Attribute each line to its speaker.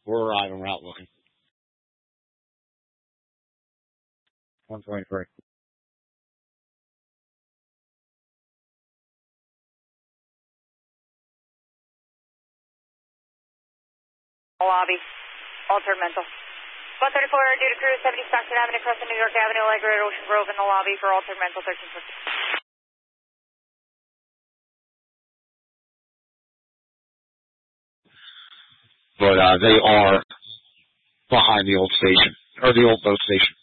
Speaker 1: We're arriving. We're out looking. 123.
Speaker 2: Lobby, altered mental. 134 due to crew 70 Stockton Avenue, across the New York Avenue, Allegra at Ocean Grove in the lobby for altered mental 1350.
Speaker 1: But they are behind the old station, or the old boat station.